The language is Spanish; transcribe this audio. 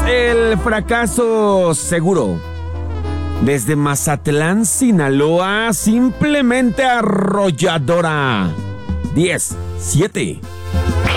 el fracaso seguro. Desde Mazatlán, Sinaloa, simplemente arrolladora. 10, 7,